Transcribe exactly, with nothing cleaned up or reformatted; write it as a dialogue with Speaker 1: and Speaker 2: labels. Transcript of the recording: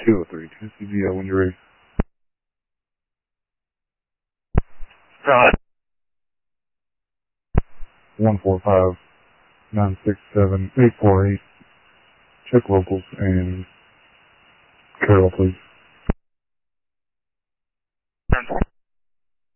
Speaker 1: two oh three, Tennessee G L, when you're ready.
Speaker 2: God.
Speaker 1: one four five, nine six seven, eight four eight. Check locals and Carol, please.